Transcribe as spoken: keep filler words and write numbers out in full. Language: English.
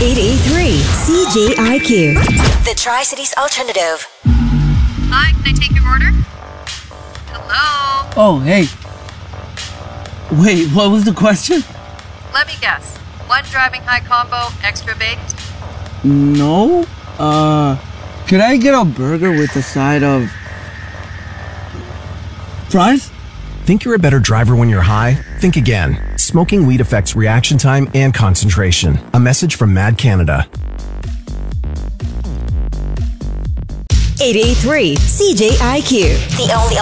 eight eight three C J I Q. The Tri-Cities Alternative. Hi, can I take your order? Hello? Oh, hey. Wait, what was the question? Let me guess. One driving high combo, extra baked? No. Uh, could I get a burger with a side of fries? Think you're a better driver when you're high? Think again. Smoking weed affects reaction time and concentration. A message from Mad Canada. eight eight three C J I Q. The only